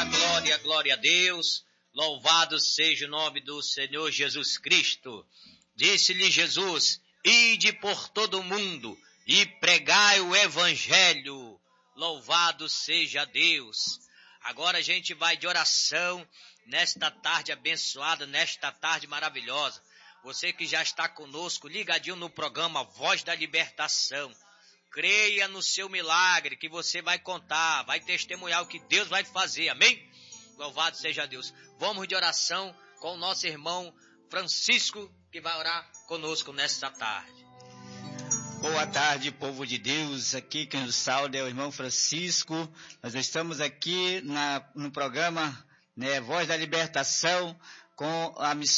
Glória a Deus, louvado seja o nome do Senhor Jesus Cristo. Disse-lhe Jesus, ide por todo o mundo e pregai o Evangelho. Louvado seja Deus. Agora a gente vai de oração nesta tarde abençoada, nesta tarde maravilhosa. Você que já está conosco, ligadinho no programa Voz da Libertação. Creia no seu milagre que você vai contar, vai testemunhar o que Deus vai fazer, amém? Louvado seja Deus. Vamos de oração com o nosso irmão Francisco, que vai orar conosco nesta tarde. Boa tarde, povo de Deus. Aqui quem nos saúda é o irmão Francisco. Nós estamos aqui no programa Voz da Libertação, com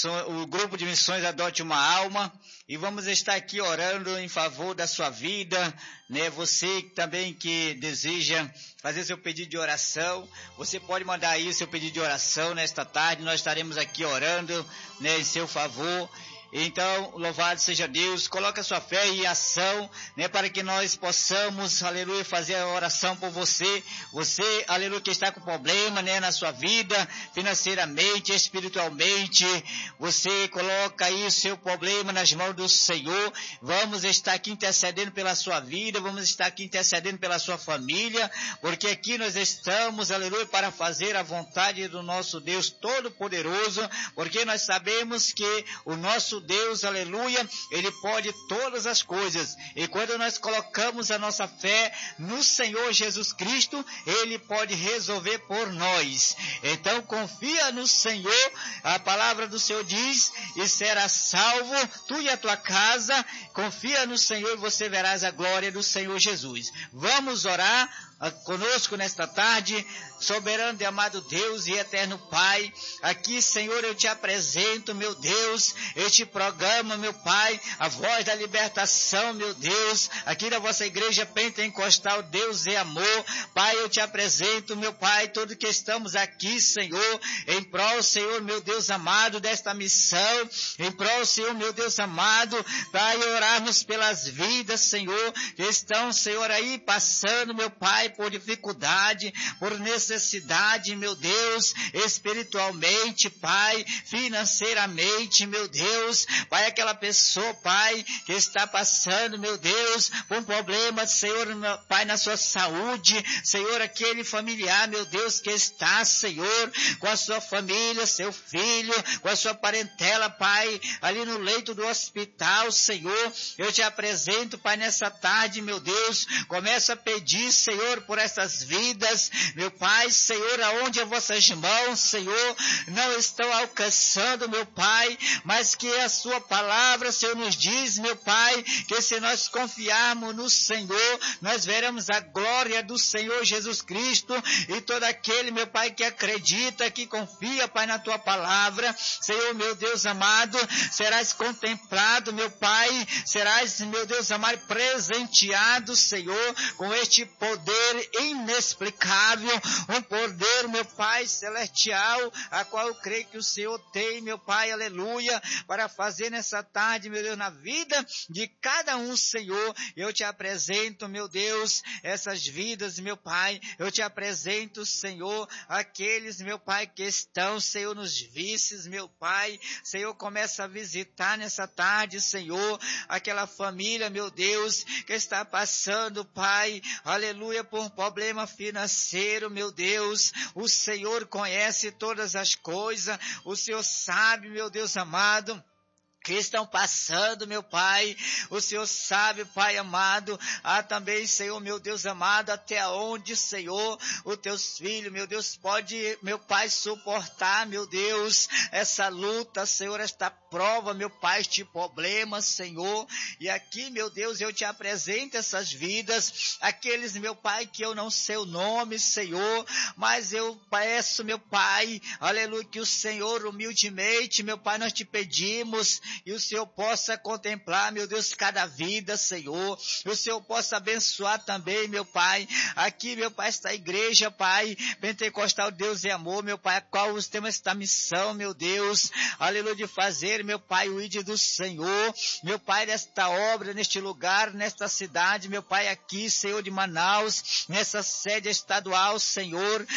o grupo de missões Adote uma Alma, e vamos estar aqui orando em favor da sua vida, você também que deseja fazer seu pedido de oração, você pode mandar aí o seu pedido de oração nesta tarde, nós estaremos aqui orando, em seu favor. Então, louvado seja Deus, coloca sua fé em ação, para que nós possamos, aleluia, fazer a oração por você, aleluia, que está com problema, na sua vida, financeiramente, espiritualmente, você coloca aí o seu problema nas mãos do Senhor, vamos estar aqui intercedendo pela sua vida, vamos estar aqui intercedendo pela sua família, porque aqui nós estamos, aleluia, para fazer a vontade do nosso Deus Todo-Poderoso, porque nós sabemos que o nosso Deus, aleluia, Ele pode todas as coisas, e quando nós colocamos a nossa fé no Senhor Jesus Cristo, Ele pode resolver por nós. Então confia no Senhor, a palavra do Senhor diz, e serás salvo, tu e a tua casa, confia no Senhor e você verás a glória do Senhor Jesus. Vamos orar conosco nesta tarde, soberano e amado Deus e eterno Pai, aqui, Senhor, eu te apresento, meu Deus, este programa, meu Pai, a Voz da Libertação, meu Deus, aqui da vossa igreja pentecostal, Deus é amor, Pai, eu te apresento, meu Pai, tudo que estamos aqui, Senhor, em prol, Senhor, meu Deus amado, desta missão, em prol, Senhor, meu Deus amado, Pai, orarmos pelas vidas, Senhor, que estão, Senhor, aí passando, meu Pai, por dificuldade, por necessidade, meu Deus, espiritualmente, Pai, financeiramente, meu Deus, Pai, aquela pessoa, Pai, que está passando, meu Deus, por problemas, Senhor, meu Pai, na sua saúde, Senhor, aquele familiar, meu Deus, que está, Senhor, com a sua família, seu filho, com a sua parentela, Pai, ali no leito do hospital, Senhor, eu te apresento, Pai, nessa tarde, meu Deus, começa a pedir, Senhor, por essas vidas, meu Pai, Senhor, aonde as vossas mãos, Senhor, não estão alcançando, meu Pai, mas que a sua palavra, Senhor, nos diz, meu Pai, que se nós confiarmos no Senhor, nós veremos a glória do Senhor Jesus Cristo, e todo aquele, meu Pai, que acredita, que confia, Pai, na tua palavra, Senhor, meu Deus amado, serás contemplado, meu Pai, serás, meu Deus amado, presenteado, Senhor, com este poder inexplicável, um poder, meu Pai, celestial, a qual eu creio que o Senhor tem, meu Pai, aleluia, para fazer nessa tarde, meu Deus, na vida de cada um, Senhor, eu te apresento, meu Deus, essas vidas, meu Pai, eu te apresento, Senhor, aqueles, meu Pai, que estão, Senhor, nos vícios, meu Pai, Senhor, começa a visitar nessa tarde, Senhor, aquela família, meu Deus, que está passando, Pai, aleluia, por problema financeiro, meu Deus, o Senhor conhece todas as coisas, o Senhor sabe, meu Deus amado, que estão passando, meu Pai, o Senhor sabe, Pai amado, também, Senhor, meu Deus amado, até onde, Senhor, os teus filhos, meu Deus, pode, meu Pai, suportar, meu Deus, essa luta, Senhor, esta prova, meu Pai, este problema, Senhor, e aqui, meu Deus, eu te apresento essas vidas, aqueles, meu Pai, que eu não sei o nome, Senhor, mas eu peço, meu Pai, aleluia, que o Senhor, humildemente, meu Pai, nós te pedimos, e o Senhor possa contemplar, meu Deus, cada vida, Senhor, e o Senhor possa abençoar também, meu Pai, aqui, meu Pai, esta igreja, Pai, pentecostal, Deus e amor, meu Pai, a qual nós temos esta missão, meu Deus, aleluia, de fazer, meu Pai, o ídolo do Senhor, meu Pai, nesta obra, neste lugar, nesta cidade, meu Pai, aqui, Senhor, de Manaus, nessa sede estadual, Senhor,